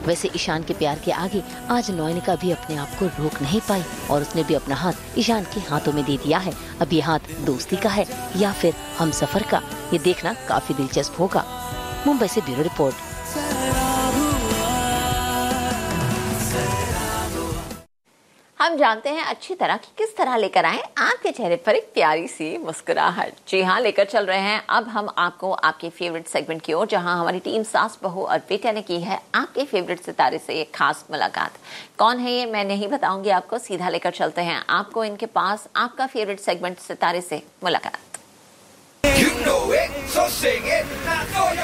वैसे ईशान के प्यार के आगे आज नयनिका भी अपने आप को रोक नहीं पाई और उसने भी अपना हाथ ईशान के हाथों में दे दिया है। अब ये हाथ दोस्ती का है या फिर हमसफर का, ये देखना काफी दिलचस्प होगा। मुंबई से ब्यूरो रिपोर्ट। हम जानते हैं अच्छी तरह कि किस तरह लेकर आए आपके चेहरे पर एक प्यारी सी मुस्कुराहट। जी हाँ, लेकर चल रहे हैं अब हम आपको आपके फेवरेट सेगमेंट की ओर, जहां हमारी टीम सास बहू और बेटा ने की है आपके फेवरेट सितारे से एक खास मुलाकात। कौन है ये मैं नहीं बताऊंगी आपको, सीधा लेकर चलते हैं आपको इनके पास, आपका फेवरेट सेगमेंट सितारे से मुलाकात।